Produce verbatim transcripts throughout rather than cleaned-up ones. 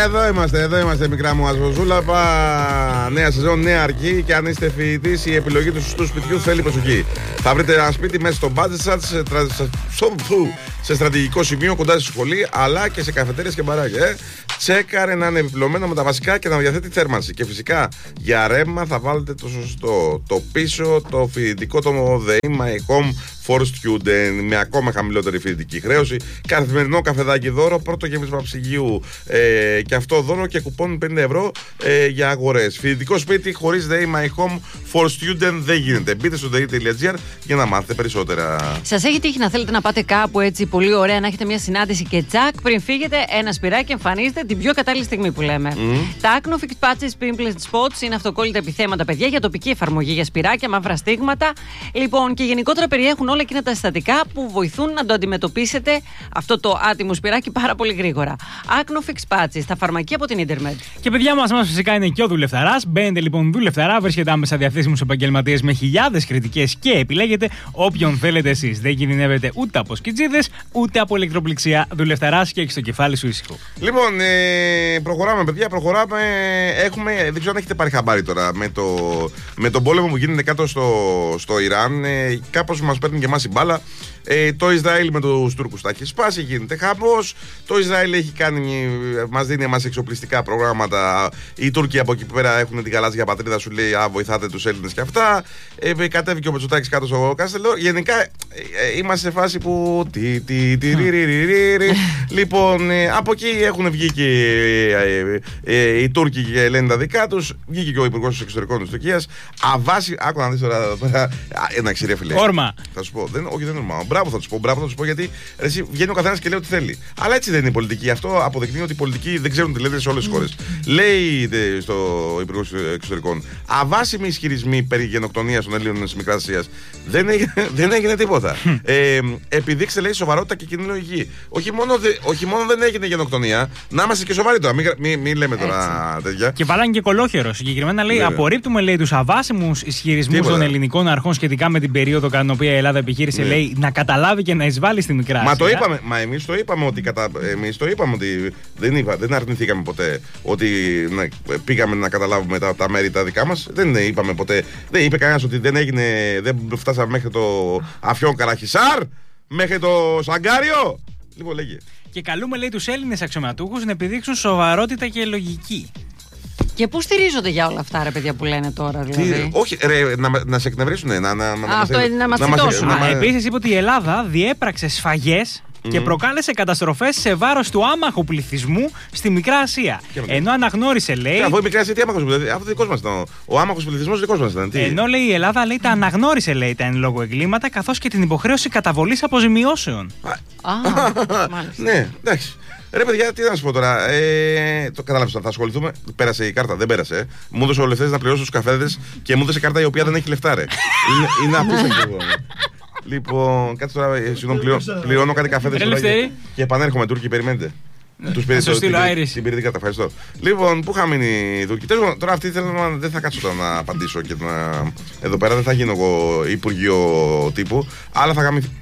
Εδώ είμαστε, εδώ είμαστε, μικρά μου Αζωζούλαπα. Νέα σεζόν, νέα αρκή. Και αν είστε φοιτητής, η επιλογή του σωστού σπιτιού θέλει προσοχή. Θα βρείτε ένα σπίτι μέσα στο budget σας, σε, τρα... σε στρατηγικό σημείο κοντά στη σχολή, αλλά και σε καφετέρειες και μπαράκια. Ε. Τσέκαρε να είναι επιπλωμένο με τα βασικά και να διαθέτει θέρμανση. Και φυσικά για ρεύμα θα βάλετε το σωστό. Το πίσω, το φοιτητικό, το The In My Home for Student, με ακόμα χαμηλότερη φοιτητική χρέωση. Καθημερινό καφεδάκι δώρο, πρώτο γέμισμα ψυγείου ε, και αυτό δώρο και κουπόνι πενήντα ευρώ ε, για αγορές. Φοιτητικό σπίτι χωρίς The In My Home for Student δεν γίνεται. Μπείτε στο δε ι τελεία τζι άρ για να μάθετε περισσότερα. Σας έχει τύχει να θέλετε να πάτε κάπου έτσι πολύ ωραία, να έχετε μια συνάντηση και τσακ, πριν φύγετε, ένα σπυράκι εμφανίζεται την πιο κατάλληλη στιγμή που λέμε. Mm. Τα Acnofix Patches Pimples Spots είναι αυτοκόλλητα επιθέματα, παιδιά, για τοπική εφαρμογή για σπυράκια, μαύρα στίγματα. Λοιπόν, και γενικότερα περιέχουν όλα εκείνα τα συστατικά που βοηθούν να το αντιμετωπίσετε αυτό το άτιμο σπυράκι πάρα πολύ γρήγορα. Acnofix Patches, τα φαρμακεία από την Ίντερνετ. Και παιδιά μας, μας φυσικά είναι και ο Δουλευταράς. Μπαίνετε λοιπόν Δουλευταρά, βρίσκεται άμεσα διαθέσιμους επαγγελματίες με χιλιάδες κριτικές και επιλέγετε όποιον θέλετε εσείς. Δεν κινδυνεύετε ούτε από σκιτζίδες ούτε από ηλεκτροπληξία. Δουλευταράς και έχει στο κεφάλι σου ήσυχο. Λοιπόν, ε, προχωράμε, παιδιά, προχωράμε. Έχουμε, δεν ξέρω αν έχετε πάρει χαμπάρι τώρα με, το, με τον πόλεμο που γίνεται κάτω στο, στο Ιράν. Ε, κάπως μας παίρνει και εμάς η μπάλα. Ε, το Ισραήλ με τους Τούρκους τα έχει σπάσει, γίνεται χαμός. Το Ισραήλ έχει κάνει, μας δίνει εμάς εξοπλιστικά προγράμματα. Οι Τούρκοι από εκεί πέρα έχουν την γαλάζια πατρίδα, σου λέει α, βοηθάτε τους Έλληνες και αυτά. Ε, κατέβηκε ο Μετσοτάκης κάτω στο Κάστελο. Γενικά ε, ε, είμαστε σε φάση που. Τι, τι, τι, ρι, ρι, ρι, ρι, ρι. Λοιπόν, ε, από εκεί έχουν βγει και ε, ε, ε, οι Τούρκοι και λένε τα δικά τους. Βγήκε και ο Υπουργός Εξωτερικών της Τουρκίας. Αβάσει, άκου να δεις τώρα εδώ πέρα. Ένα ξηρέ φιλέ. Όρμα. Θα σου πω, δεν, όχι δεν είναι όρμα. Μπράβο θα του πω, μπράβο θα του πω, γιατί εσύ, βγαίνει ο καθένας και λέει ό,τι θέλει. Αλλά έτσι δεν είναι η πολιτική. Αυτό αποδεικνύει ότι οι πολιτικοί δεν ξέρουν τι λένε σε όλες τις χώρες. Λέει δε, στο Υπουργό Εξωτερικών, αβάσιμοι ισχυρισμοί περί γενοκτονίας των Ελλήνων της Μικράς Ασίας. Δεν, δεν έγινε τίποτα. ε, επιδείξτε, λέει, σοβαρότητα και κίνδυνο υγιή. Όχι μόνο, δε, όχι μόνο δεν έγινε γενοκτονία, να είμαστε και σοβαροί τώρα. Μην μη, μη λέμε τώρα έτσι. Τέτοια. Και βάλανε και κολόχερο. Συγκεκριμένα λέει: Βέβαια. Απορρίπτουμε, λέει, τους αβάσιμους ισχυρισμούς των ελληνικών αρχών σχετικά με την περίοδο κατά την οποία η Ελλάδα επιχείρησε, ναι, λέει, να καταλάβει και να εισβάλλει στη Μικρά Ασία. Μα το είπαμε, μα εμείς το είπαμε ότι, κατα... εμείς το είπαμε ότι δεν, είπα, δεν αρνηθήκαμε ποτέ ότι να, πήγαμε να καταλάβουμε τα, τα μέρη τα δικά μας. Δεν είπαμε ποτέ, δεν είπε κανένας ότι δεν έγινε, δεν φτάσαμε μέχρι το Αφιόν Καραχισάρ, μέχρι το Σαγκάριο. Λοιπόν, λέγε. Και καλούμε, λέει, τους Έλληνες αξιωματούχους να επιδείξουν σοβαρότητα και λογική. Και πού στηρίζονται για όλα αυτά, ρε παιδιά, που λένε τώρα, δηλαδή. Τι, όχι, ρε, να, να σε εκνευρίσουν, να, να, να, Α, αυτό είναι να μας τσιτώσουν. Επίσης είπε ότι η Ελλάδα διέπραξε σφαγές mm. και προκάλεσε καταστροφές σε βάρος του άμαχου πληθυσμού στη Μικρά Ασία. Ενώ αναγνώρισε, λέει. Και αφού η Μικρά Ασία, τι άμαχος πληθυσμός, αυτό δικός μας ήταν. Ο άμαχος πληθυσμός δικός μας ήταν. Τι? Ενώ, λέει, η Ελλάδα, λέει, τα αναγνώρισε, λέει, τα εν λόγω εγκλήματα, καθώς και την υποχρέωση καταβολής αποζημιώσεων. Α, μάλιστα. Ναι, εντάξει. Ρε παιδιά, τι να σου πω τώρα. Ε, το κατάλαβες, θα ασχοληθούμε. Πέρασε η κάρτα, δεν πέρασε. Ε. Μου έδωσε ο Λευτέρης να πληρώσω τους καφέδες και μου έδωσε κάρτα η οποία δεν έχει λεφτά, ρε. είναι είναι απίστευτο. Λοιπόν, κάτσε τώρα, συγγνώμη, πληρώνω, πληρώνω κάτι καφέδες και, και επανέρχομαι, Τούρκοι, περιμένετε. Τους πήρε το στείλω Άιρις. Την πήρε την κάρτα, ευχαριστώ. Λοιπόν, πού είχα μείνει οι Τούρκοι. Τώρα αυτή θέλω να, δεν θα κάτσω τώρα να απαντήσω και να. Εδώ πέρα δεν θα γίνω εγώ υπουργείο τύπου, αλλά θα γαμηθεί.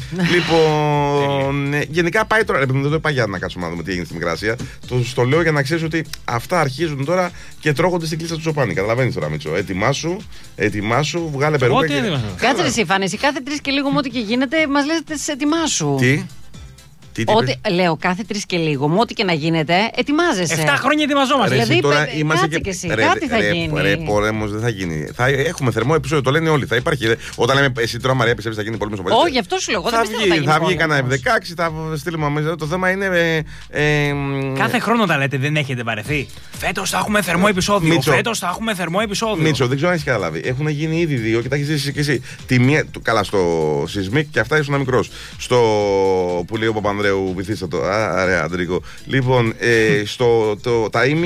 Λοιπόν, γενικά πάει τώρα. Δεν το είπα για να κάτσουμε να δούμε τι έγινε στη Μικρά Ασία. Το, το λέω για να ξέρει ότι αυτά αρχίζουν τώρα και τρώγονται στην κλίστα του Τσοπάνη. Καταλαβαίνει τώρα, Μίτσο. Ετοιμάσου, ετοιμάσου, βγάλε περούκα. Και... Κάτσε ρε Σύφανη, κάθε τρει και λίγο μου ό,τι και γίνεται μα λέτε σε ετοιμάσου. Τι? Τι, τι ό,τι, λέω κάθε τρει και λίγο, μου ό,τι και να γίνεται, ετοιμάζεσαι. Εφτά χρόνια ετοιμαζόμαστε. Δηλαδή, τώρα παι, είμαστε και, και εσύ, ρε, κάτι θα ρε, γίνει. Ρε, πόλεμος δεν θα γίνει. Θα έχουμε θερμό επεισόδιο, το λένε όλοι. Θα υπάρχει. Ρε. Όταν λέμε εσύ τώρα, Μαρία, πιστεύεις θα γίνει πόλεμος? Όχι, γι' αυτό σου λέω. Θα βγει, θα βγει κανένα εφ δεκαέξι, θα στείλουμε αμέσως. Το θέμα είναι. Ε, ε, κάθε χρόνο τα λέτε, δεν έχετε βαρεθεί. Φέτος θα έχουμε θερμό επεισόδιο. Φέτος θα έχουμε θερμό επεισόδιο. Μίτσο, δεν ξέρω αν έχει καταλάβει. Έχουν γίνει ήδη δύο και τα έχει ζήσει και εσύ. Τη μία, καλά, στο Σισμίκ και αυτά ήσουν μικρός. Στο που λέει ο Παπανδρέου, βυθίστε το. Άρα, Αντρίκο. Λοιπόν, ε, στο, το, τα ήμια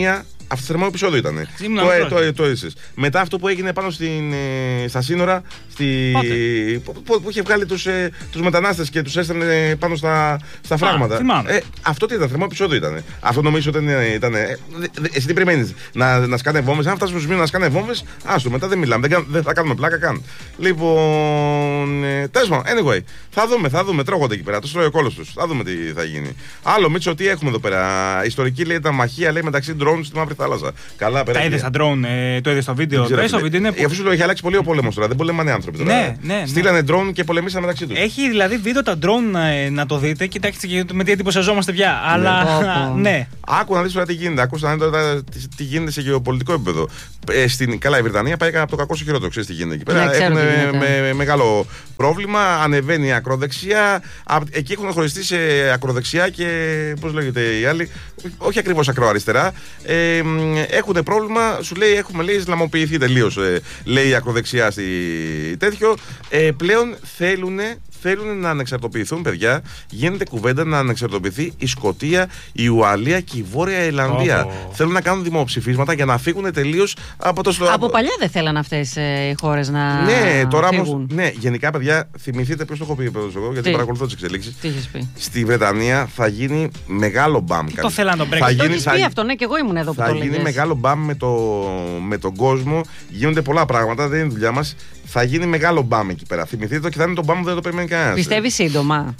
Αυτό το θερμό επεισόδιο ήταν. Το, ε, το, ε, το έζησες. Μετά αυτό που έγινε πάνω στην, ε, στα σύνορα, στη, που, που, που είχε βγάλει τους, ε, τους μετανάστες και τους έστελνε πάνω στα, στα φράγματα. Α, ε, αυτό τι ήταν, θερμό επεισόδιο ήταν. Αυτό νομίζω ότι ήταν. Ε, εσύ τι περιμένεις, να, να σκάνε βόμβες? Αν φτάσουμε στο σημείο να σκάνε βόμβες, άστο, μετά δεν μιλάμε, δεν, δεν θα κάνουμε πλάκα καν. Λοιπόν, ε, τέλος πάντων, anyway, θα δούμε, θα δούμε, τρώγονται εκεί πέρα, τους τρώει ο κόλος τους. Θα δούμε τι θα γίνει. Άλλο, Μίτσο, τι έχουμε εδώ πέρα. Ιστορική λέει τα μαχία λέει μεταξύ drone στη Μαύρη Θάλασσα. Καλά, πέρα. Τα είδες τα drone, ε, το είδες στο βίντεο. Ξέρω, στο βίντεο είναι... Αφού σου το έχει αλλάξει πολύ ο πόλεμος τώρα, δεν πολεμάνε άνθρωποι τώρα. Ναι, ναι, ναι. Στείλανε drone και πολεμήσαν μεταξύ τους. Έχει δηλαδή βίντεο τα drone ε, να το δείτε. Κοιτάξτε με τι εντυπωσιαζόμαστε πια. Αλλά ναι. Άκου να δεις τώρα τι γίνεται. Άκου να δεις τώρα τι γίνεται σε γεωπολιτικό επίπεδο. Ε, στην, καλά, η Βρετανία πάει από το κακό στο χειρότερο. Ξέρεις τι γίνεται εκεί πέρα. Έχουν με, μεγάλο πρόβλημα. Ανεβαίνει η ακροδεξιά. Εκεί έχουν χωριστεί σε ακροδεξιά και πώς λέγεται οι άλλοι. Όχι ακριβώς ακροαριστερά. Ε, έχουν πρόβλημα. Σου λέει έχουμε λέει ισλαμοποιηθεί τελείως. Ε, λέει η ακροδεξιά στη τέτοιο. Ε, πλέον θέλουν. Θέλουν να ανεξαρτοποιηθούν, παιδιά. Γίνεται κουβέντα να ανεξαρτοποιηθεί η Σκωτία, η Ουαλία και η Βόρεια Ιρλανδία. Oh. Θέλουν να κάνουν δημοψηφίσματα για να φύγουν τελείως από το στόχο. Από παλιά δεν θέλαν αυτές ε, οι χώρες να. Ναι, τώρα όμως. Ναι, γενικά, παιδιά, θυμηθείτε ποιος το έχω πει εγώ, γιατί παρακολουθώ τις εξελίξεις. Τι έχεις πει? Στη Βρετανία θα γίνει μεγάλο μπαμ. Το θέλαν τον Brexit. Θα γίνει, το πει αυτό, ναι, και εγώ ήμουν εδώ που θα το γίνει λέγες. Μεγάλο μπαμ με, το, με τον κόσμο. Γίνονται πολλά πράγματα, δεν είναι δουλειά μας. Θα γίνει μεγάλο μπαμ εκεί πέρα. Θυμηθείτε το και θα είναι το μπαμ που δεν το περιμένει κανένας. Πιστεύει σύντομα?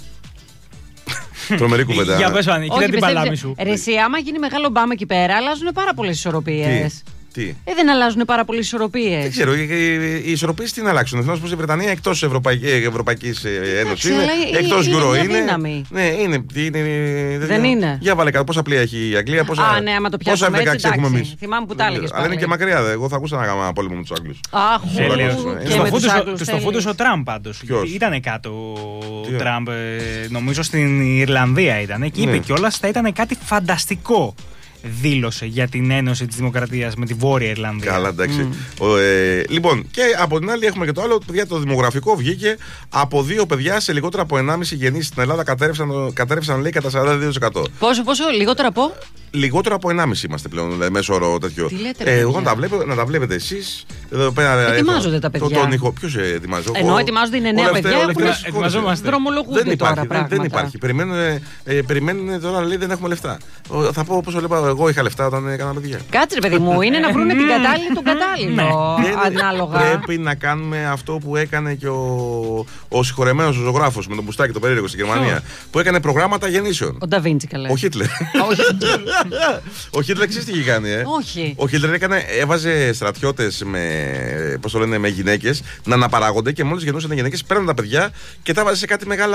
Τρομερή κουβέντα. Για πες, Φάνη, κοίτα την παλάμη σου. Ρε εσύ, άμα γίνει μεγάλο μπαμ εκεί πέρα, αλλάζουν πάρα πολλές ισορροπίες. Τι? Ε, δεν αλλάζουν πάρα πολλές ισορροπίες. Δεν ξέρω, οι, οι, οι ισορροπίες τι να αλλάξουν. Θέλω να σου πω, η Βρετανία εκτός Ευρωπαϊκή, Ευρωπαϊκής Ένωσης είναι. Εκτός Euro είναι. Δύναμη. Ναι, είναι. είναι δεν, δεν είναι. Για βάλε κάτω, πόσα πλοία έχει η Αγγλία, πόσα. Α, ναι, άμα το πιάσουμε έτσι, εντάξει, έχουμε εμείς. Θυμάμαι που τα έλεγες. Αλλά είναι και μακριά, δε. Εγώ θα ακούσα ένα πόλεμο με τους Άγγλους. Αχ, στο φούντος ο Τραμπ πάντως. Ήταν κάτω ο Τραμπ, νομίζω στην Ιρλανδία ήταν. Και είπε κιόλας θα ήταν κάτι φανταστικό. Δήλωσε για την Ένωση της Δημοκρατίας με τη Βόρεια Ιρλανδία. Καλά, εντάξει. Mm. Ο, ε, λοιπόν, και από την άλλη έχουμε και το άλλο. Παιδιά, το δημογραφικό βγήκε. Από δύο παιδιά σε λιγότερα από ενάμιση γεννήσεις στην Ελλάδα κατέρευσαν, κατέρευσαν λέει κατά σαράντα δύο τοις εκατό. Πόσο, πόσο, λιγότερα από? Λιγότερο από ενάμιση είμαστε πλέον, δηλαδή, μέσο όρο τέτοιο. Τι λέτε, ε, εγώ να τα, βλέπω, να τα βλέπετε εσείς. Ετοιμάζονται τα παιδιά. Το, το, ποιος ετοιμάζει? Ενώ ετοιμάζονται είναι νέα παιδιά. Ετοιμαζόμαστε. Δρομολογούνται τώρα πράγματα. Δεν υπάρχει. Περιμένουν τώρα, λέει δεν έχουμε λεφτά. Θα πω όπως έλεγα. Εγώ είχα λεφτά όταν έκανα παιδιά. Κάτσε, ρε παιδί μου, είναι να βρουν την κατάλληλη τον κατάλληλο. Ανάλογα. Πρέπει να κάνουμε αυτό που έκανε και ο, ο συγχωρεμένος ο ζωγράφος με τον Μπουστάκι το περίεργο στη Γερμανία. Που έκανε προγράμματα γεννήσεων. Ο Νταβίντσι, καλά. Ο Χίτλερ. Ο Χίτλερ ξέρεις τι είχε κάνει, ε? Όχι. Ο Χίτλερ έκανε, έβαζε στρατιώτες με, πώς το λένε, με γυναίκες να αναπαράγονται και μόλις γεννούσαν οι γυναίκες παίρναν τα παιδιά και τα βάζε σε κάτι μεγάλα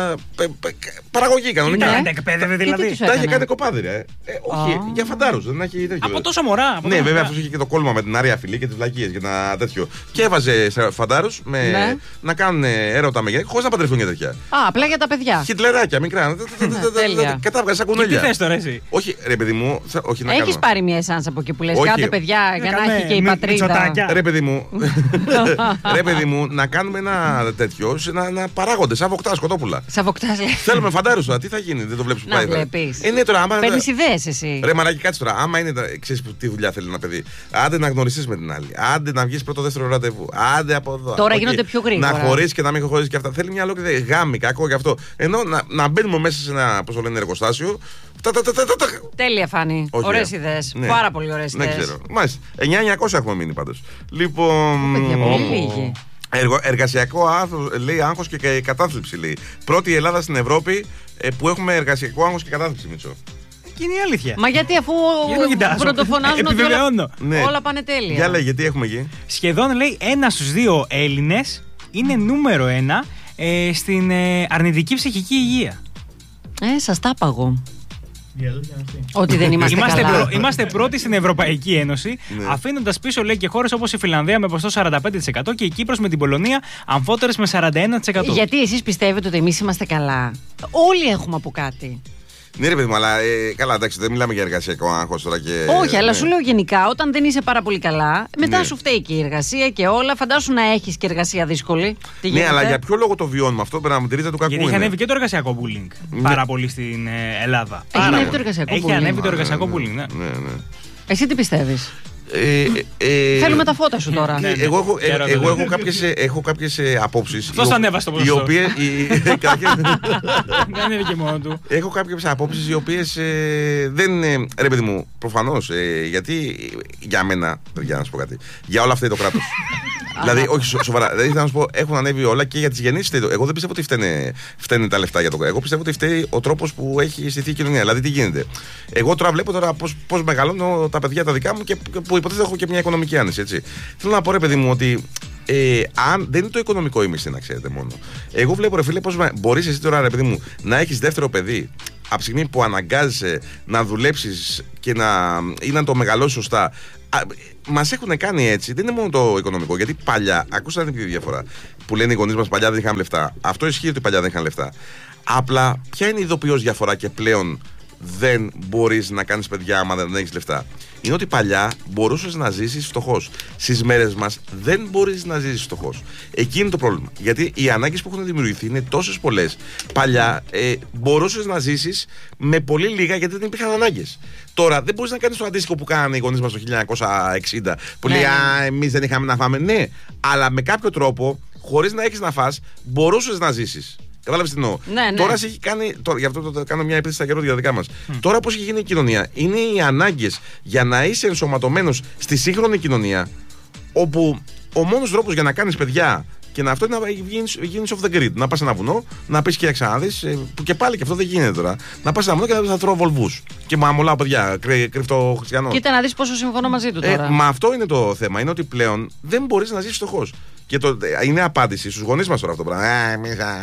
παραγωγή κανονικά. Δηλαδή. Τα είχε κάνει κοπάδι, ρε. Όχι, για φαντάρους. Δεν έχει τέτοιο. Από τόσο μωρά. Από ναι, τόσο βέβαια αυτό είχε και το κόλμα με την άρια φυλή και τις βλακίες και ένα τέτοιο. Και έβαζε φαντάρους με... ναι. να κάνουν έρωτα με γυναίκες χωρίς να παντρευτούν και τέτοια. Α, απλά για τα παιδιά. Χιτλεράκια, μικρά. Κατάβγαζε σαν κουνέλια. Τι θες τώρα εσύ? Όχι, ρε παιδί μου. Όχι να έχεις πάρει μια εσάνς από εκεί που λες κάντε παιδιά για να έχει και η πατρίδα. Ρε παιδί μου. Ρε παιδί μου, να κάνουμε ένα τέτοιο, να παράγονται σαν βοκτά σκοτόπουλα. Σαν βοκτά λέει. Θέλουμε φαντάρους τώρα, τι θα γίνει, δεν το βλέπεις που πάει. Παίρνεις ιδέες εσύ. Ρε μαλάκι, κάτσε τώρα. Άμα είναι. Ξέρεις τι δουλειά θέλει ένα παιδί. Άντε να γνωριστείς με την άλλη. Άντε να βγεις πρώτο δεύτερο ραντεβού. Άντε από εδώ. Τώρα okay. γίνονται πιο γρήγορα. Να χωρίσεις και να μην χωρίσεις και αυτά. Θέλει μια ολόκληρη γάμη, κακό γι' αυτό. Ενώ να, να μπαίνουμε μέσα σε ένα, πώς το λένε, εργοστάσιο. Τα, τα, τα, τα, τα. Τέλεια, Φάνη. Ωραίες ιδέες. Ναι. Πάρα πολύ ωραίες ιδέες. Δεν ξέρω. Μάλιστα. εννιά χιλιάδες εννιακόσια έχουμε μείνει πάντως. Λοιπόν. Παιδιά, πολύ λίγοι. Εργο, εργασιακό άγχος, λέει, άγχος και κατάθλιψη, λέει. Πρώτη Ελλάδα στην Ευρώπη ε, που έχουμε εργασιακό άγχος και κατάθλιψη, Μίτσο. Και είναι η αλήθεια. Μα γιατί αφού πρωτοφωνάζουν ότι όλα, ναι. όλα πάνε τέλεια. Για λέει, γιατί έχουμε εκεί. Σχεδόν, λέει, ένα στους δύο Έλληνες είναι νούμερο ένα ε, στην ε, αρνητική ψυχική υγεία. Ε, σας τα παγώ. Ότι δεν είμαστε, είμαστε καλά. Πρω, είμαστε πρώτοι στην Ευρωπαϊκή Ένωση, ναι. αφήνοντας πίσω, λέει, και χώρες όπως η Φιλανδία με ποσοστό σαράντα πέντε τοις εκατό και η Κύπρος με την Πολωνία αμφότερες με σαράντα ένα τοις εκατό. Γιατί εσείς πιστεύετε ότι εμείς είμαστε καλά? Όλοι έχουμε από κάτι. Ναι, ρε παιδί μου, αλλά ε, καλά, εντάξει, δεν μιλάμε για εργασιακό άγχος τώρα και. Όχι, αλλά ναι. σου λέω γενικά, όταν δεν είσαι πάρα πολύ καλά, μετά ναι. σου φταίει και η εργασία και όλα. Φαντάσου να έχεις και εργασία δύσκολη. Τι ναι, αλλά για ποιο λόγο το βιώνουμε αυτό, πέρα με τη ρίζα του κακού? Γιατί έχει ανέβει και το εργασιακό bullying ναι. πάρα πολύ στην ε, Ελλάδα. Έχει ανέβει το εργασιακό bullying. Έχει ανέβει το εργασιακό bullying, ναι. ναι, ναι. Εσύ τι πιστεύεις? Ε, ε, Θέλουμε τα φώτα σου τώρα. Ναι, εγώ έχω, ε, εγώ έχω κάποιες, έχω κάποιες ε, απόψεις. Αυτός ανέβασε το ποσοστό. Οι οποίες. Δεν ανέβηκε μόνο του. Έχω κάποιες απόψεις οι οποίες ε, δεν. Ε, ρε παιδί μου, προφανώς. Ε, γιατί για μένα. Για να σου πω κάτι. Για όλα αυτά είναι το κράτος. Δηλαδή, όχι σο, σοβαρά. Δηλαδή, θα να σου πω, έχουν ανέβει όλα και για τις γεννήσεις. Εγώ δεν πιστεύω ότι φταίνε, φταίνε τα λεφτά για το κράτος. Εγώ πιστεύω ότι φταίει ο τρόπος που έχει στηθεί η κοινωνία. Δηλαδή, τι γίνεται. Εγώ τώρα βλέπω τώρα πώς μεγαλώνω τα παιδιά τα δικά μου και που υποτίθεται έχω και μια οικονομική άνεση. Έτσι. Θέλω να πω, ρε παιδί μου, ότι ε, αν δεν είναι το οικονομικό ήμιστη, να ξέρετε μόνο. Εγώ βλέπω, ρε φίλε, πώς μπορείς εσύ τώρα, ρε παιδί μου, να έχεις δεύτερο παιδί από τη στιγμή που αναγκάζεσαι να δουλέψεις και να, ή να το μεγαλώσεις σωστά. Μας έχουν κάνει έτσι, δεν είναι μόνο το οικονομικό. Γιατί παλιά, ακούσατε τη διαφορά που λένε οι γονείς μας παλιά δεν είχαν λεφτά. Αυτό ισχύει ότι παλιά δεν είχαν λεφτά. Απλά, ποια είναι η ειδοποιώς διαφορά και πλέον δεν μπορείς να κάνεις παιδιά άμα δεν έχεις λεφτά? Είναι ότι παλιά μπορούσες να ζήσεις φτωχός. Στις μέρες μας δεν μπορείς να ζήσεις φτωχός. Εκεί είναι το πρόβλημα. Γιατί οι ανάγκες που έχουν δημιουργηθεί είναι τόσες πολλές. Παλιά ε, μπορούσες να ζήσεις με πολύ λίγα γιατί δεν υπήρχαν ανάγκες. Τώρα δεν μπορείς να κάνεις το αντίστοιχο που κάνανε οι γονείς μας το χίλια εννιακόσια εξήντα. Που λέει, α, εμείς δεν είχαμε να φάμε. Ναι, αλλά με κάποιο τρόπο, χωρίς να έχεις να φας, μπορούσες να ζήσεις. Κατάλαβες τι εννοώ. Ναι, ναι. Τώρα έχει κάνει. Τώρα, γι' αυτό το, το κάνω μια επίθεση στα καιρό για δικά μας. Mm. Τώρα πώς έχει γίνει η κοινωνία, είναι οι ανάγκες για να είσαι ενσωματωμένος στη σύγχρονη κοινωνία, όπου ο μόνος τρόπος για να κάνεις παιδιά και να αυτό είναι να γίνεις off the grid. Να πας σε ένα βουνό, να πεις και ξαναδείς, που και πάλι και αυτό δεν γίνεται τώρα. Να πας σε ένα βουνό και να τρώω βολβούς. Και μαμολάω παιδιά, κρυφτό χριστιανό. Κοίτα να δεις πόσο συμφωνώ μαζί του τώρα. Ε, μα αυτό είναι το θέμα. Είναι ότι πλέον δεν μπορείς να ζήσεις φτωχός. Και το, είναι απάντηση στους γονείς μας τώρα αυτό το πράγμα.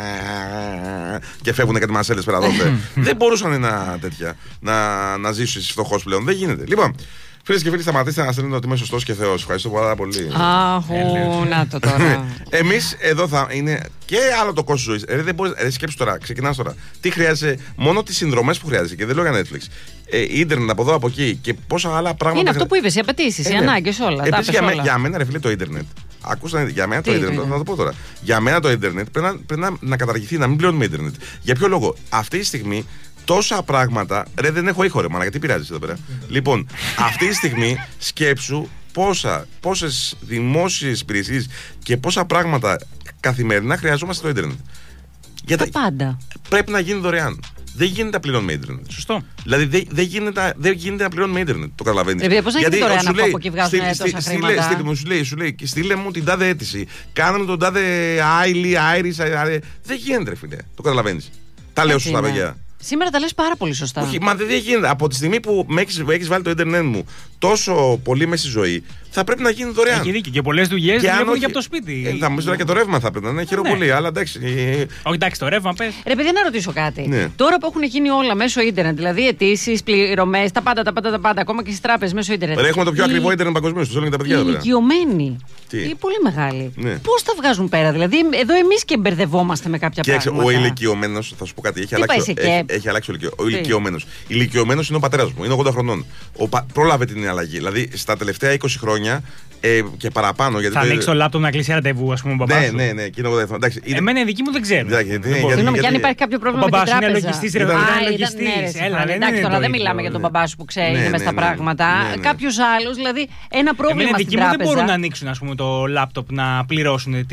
Και φεύγουν κάτι μασέλες πέρα δώστε. Δεν μπορούσαν να, τέτοια, να, να ζήσεις φτωχός πλέον. Δεν γίνεται. Λοιπόν, φίλες και φίλοι, σταματήστε να στέλνετε ότι είμαι σωστός και Θεός. Ευχαριστώ πάρα πολύ. Αχ, να το τώρα. Εμείς εδώ θα είναι και άλλο το κόστος ζωής. Ε, δεν μπορείς, ε, σκέψου τώρα, ξεκινάς τώρα. Τι χρειάζεσαι, μόνο τις συνδρομές που χρειάζεσαι. Και δεν λέω για Netflix. Ε, ίντερνετ από εδώ από εκεί και πόσα άλλα πράγματα. Είναι αυτό που είπες, οι απαιτήσεις, οι ανάγκες, όλα. Επίσης για, για μένα, ρε φίλε, το ίντερνετ. Ακούσατε, για μένα το Τι ίντερνετ, θα το πω τώρα. Για μένα το ίντερνετ πρέπει, να, πρέπει να, να καταργηθεί, να μην πληρώνουμε ίντερνετ. Για ποιο λόγο? Αυτή τη στιγμή τόσα πράγματα. Ρε, δεν έχω ήχο, ρε μάνα, γιατί πειράζει εδώ πέρα. Λοιπόν, αυτή τη στιγμή σκέψου πόσα, πόσες δημόσιες υπηρεσίες και πόσα πράγματα καθημερινά χρειαζόμαστε στο ίντερνετ. Για τα πάντα. Πρέπει να γίνει δωρεάν. Δεν γίνεται να πληρώνουμε ίντερνετ. Σωστό. Δηλαδή δεν δε γίνεται, δε γίνεται να πληρώνουμε ίντερνετ. Το καταλαβαίνεις. Επειδή πώς να γίνει δωρεάν από εκεί βγάζουν τόσα χρήματα. Στείλε μου, σου λέει, σου λέει, στείλε μου την τάδε αίτηση. Κάνε μου τον τάδε Άιλι, Άιρις. Δεν γίνεται, ρε φίλε. Το καταλαβαίνεις. Τα λέω σωστά, παιδιά. Σήμερα τα λες πάρα πολύ σωστά. Όχι, μα δεν γίνεται. Από τη στιγμή που με έχεις, έχεις βάλει το ίντερνετ μου τόσο πολύ μέσα στη ζωή, θα πρέπει να γίνει δωρεάν. Έχει δίκιο. Και πολλές δουλειές δουλεύουν και από το σπίτι. Ε, θα μου πει τώρα και το ρεύμα θα πρέπει να είναι. Χαίρομαι πολύ, αλλά εντάξει. Όχι, εντάξει, το ρεύμα πες. Ρε παιδί, να ρωτήσω κάτι. Ναι. Τώρα που έχουν γίνει όλα μέσω ίντερνετ, δηλαδή αιτήσεις, πληρωμές, τα πάντα, τα πάντα, τα πάντα, ακόμα και στις τράπεζες μέσω ίντερνετ. Ρε, έχουμε το πιο η... ακριβό ίντερνετ παγκοσμίως. Τους έλεγαν τα παιδιά. Οι ηλικιωμένοι. Οι πολύ μεγάλοι. Ναι. Πώς τα βγάζουν πέρα, δηλαδή εδώ εμείς και μπερδευόμαστε με κάποια Κοίταξε, πράγματα. Ο ηλικιωμένος, θα σου πω κάτι, έχει αλλάξει, έχει, έχει αλλάξει ο ηλικιωμένος. Ηλικιωμένος είναι ο πατέρας μου, είναι ογδόντα χρονών. Ο, πρόλαβε την αλλαγή. Δηλαδή στα τελευταία είκοσι χρόνια ε, και παραπάνω. Γιατί θα το... ανοίξει το λάπτοπ να κλείσει ραντεβού, α πούμε, ο μπαμπάς. Ναι, ναι, ναι, και είναι ογδόντα χρονών. Εμένα οι δικοί μου δεν ξέρουν. Συγγνώμη, και αν υπάρχει κάποιο πρόβλημα με την τράπεζα. Είναι λογιστής, ρε, είναι λογιστής. Εντάξει, τώρα δεν μιλάμε για τον μπαμπά σου που ξέρει με στα πράγματα. Κάποιο άλλο, δηλαδή ένα πρόβλημα στην τράπεζα. Δεν μπορούν να ανοίξουν το λάπτοπ να πληρώσουν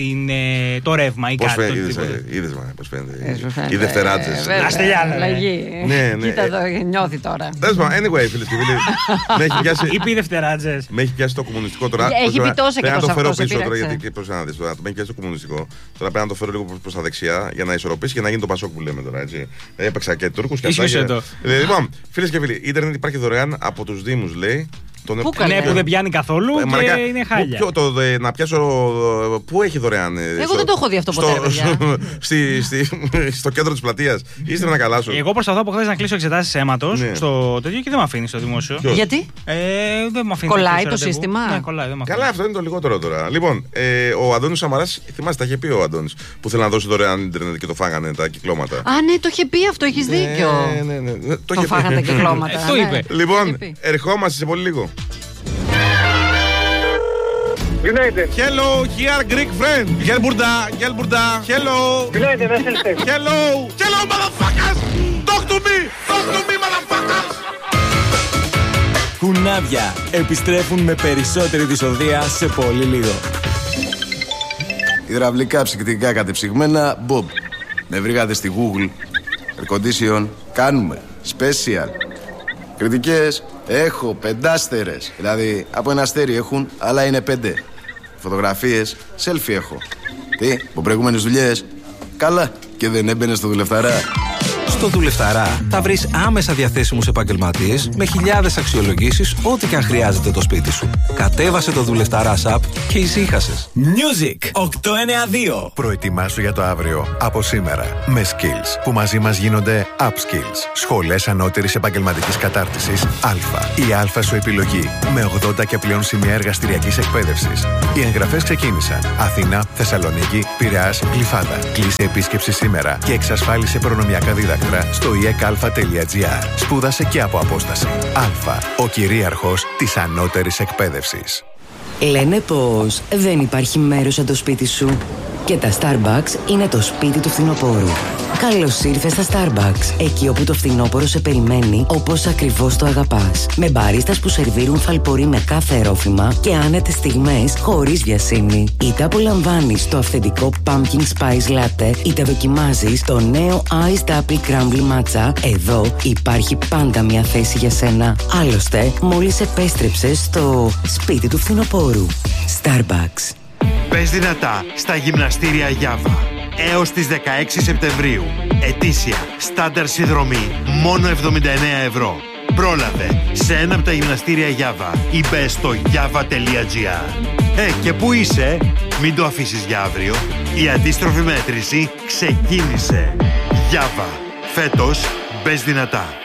το ρεύμα ή κάτι. Είδες μα, πώς φαίνεται. Οι δευτεράτζες. Κοίτα εδώ, νιώθει τώρα. Anyway, φίλες και φίλοι. Είπε οι δευτεράτζες. Με έχει πιάσει το κομμουνιστικό τώρα. Έχει πει τόσα και τόσα. Πρέπει να το φέρω πίσω τώρα, γιατί πώς να δεις τώρα. Με έχει πιάσει το κομμουνιστικό. Τώρα πρέπει να το φέρω λίγο προς τα δεξιά για να ισορροπήσει και να γίνει το Πασόκ που λέμε τώρα. Έτσι. Έπαιξα και Τούρκους και αυτά. Λοιπόν, φίλες και φίλοι, ίντερνετ υπάρχει δωρεάν από τους Δήμους, λέει. Τον... Πού ναι, που δεν πιάνει καθόλου ε, και μαρακα... είναι χάλια. Ποιο, το, δε, να πιάσω. Πού έχει δωρεάν. Εγώ στο... δεν το έχω δει αυτό ποτέ. Στο, στη, στη, στο κέντρο της πλατείας. Είστε να καλάσω. Εγώ προσπαθώ από χθες να κλείσω εξετάσεις αίματος ναι. στο τέτοιο και δεν με αφήνει στο δημόσιο. Ποιος? Γιατί? Ε, δεν με αφήνει. Κολλάει το σύστημα. Ναι, κολλάει, δεν καλά, αυτό είναι το λιγότερο τώρα. Λοιπόν, ε, ο Αντώνης Σαμαράς, θυμάστε, τα είχε πει ο Αντώνης που θέλει να δώσει δωρεάν ίντερνετ και το φάγανε τα κυκλώματα. Α, ναι, το είχε πει αυτό, έχεις δίκιο. Ναι, ναι, ναι. Το φάγανε τα κυκλώματα. Το είπε. Λοιπόν, ερχόμαστε σε πολύ λίγο. United. Hello, here Greek friend. Gel burada, gel burada. Hello. United, nasılsın? Hello. Hello, motherfuckers. Talk to me. Talk to me, motherfuckers. Kuna σημάδια επιστρέφουν με περισσότερη δυσοδεία σε πολύ λίγο. Υδραυλικά ψυκτικά κατεψυγμένα Bob. Με βρήκατε στη Google. Air condition κάνουμε. Special. Κριτικές έχω πεντάστερες. Δηλαδή από ένα αστέρι έχουν, αλλά είναι πέντε. Φωτογραφίες selfie έχω. Τι, από προηγούμενες δουλειές. Καλά, και δεν έμπαινε στο δουλευταρά. Στο Δουλευταρά θα βρεις άμεσα διαθέσιμους επαγγελματίες με χιλιάδες αξιολογήσεις, ό,τι και αν χρειάζεται το σπίτι σου. Κατέβασε το Δουλευταρά app και ησύχασες. Music οκτακόσια ενενήντα δύο. Προετοιμάσου για το αύριο από σήμερα με Skills που μαζί μας γίνονται Upskills. Σχολές ανώτερης επαγγελματικής κατάρτισης Α. Η Α σου επιλογή με ογδόντα και πλέον σημεία εργαστηριακής εκπαίδευσης. Οι εγγραφές ξεκίνησαν. Αθήνα, Θεσσαλονίκη, Πειραιάς, Γλυφάδα. Κλείσε επίσκεψη σήμερα και εξασφάλισε προνομιακά δίδακτρα στο ι εκ α τελεία τζι άρ. Σπούδασε και από απόσταση. Α. Ο κυρίαρχος της ανώτερης εκπαίδευσης. Λένε πως δεν υπάρχει μέρος σαν το σπίτι σου. Και τα Starbucks είναι το σπίτι του φθινοπόρου. Καλώς ήρθες στα Starbucks, εκεί όπου το φθινόπωρο σε περιμένει όπως ακριβώς το αγαπάς. Με μπαρίστας που σερβίρουν φαλπορί με κάθε ρόφημα και άνετες στιγμές χωρίς βιασύνη. Είτε απολαμβάνεις το αυθεντικό Pumpkin Spice Latte, είτε δοκιμάζεις το νέο Iced Apple Crumble Matcha, εδώ υπάρχει πάντα μια θέση για σένα. Άλλωστε, μόλις επέστρεψες στο σπίτι του φθινοπόρου. Starbucks. Πες δυνατά στα γυμναστήρια Γιάβα. Έως τις δεκαέξι Σεπτεμβρίου. Ετήσια, στάνταρ συνδρομή, μόνο εβδομήντα εννέα ευρώ. Πρόλαβε σε ένα από τα γυμναστήρια Γιάβα ή μπες στο γιάβα τελεία τζι άρ. Ε, και πού είσαι? Μην το αφήσεις για αύριο. Η αντίστροφη μέτρηση ξεκίνησε. Γιάβα. Φέτος, μπες δυνατά.